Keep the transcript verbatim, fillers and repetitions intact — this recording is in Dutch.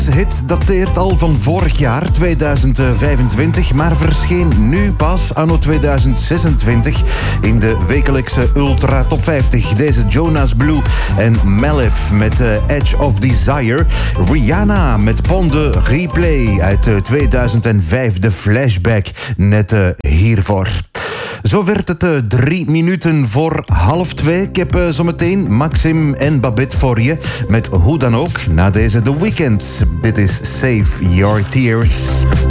hit dateert al van vorig jaar, tweeduizend vijfentwintig, maar verscheen nu pas anno tweeduizend zesentwintig in de wekelijkse Ultra Top vijftig. Deze Jonas Blue en Malif met uh, Edge of Desire. Rihanna met Pon de Replay uit uh, tweeduizend vijf, de Flashback, net uh, hiervoor. Zo werd het uh, drie minuten voor half twee. Ik heb uh, zometeen Maxim en Babette voor je met hoe dan ook na deze The Weeknd. Dit is Save Your Tears.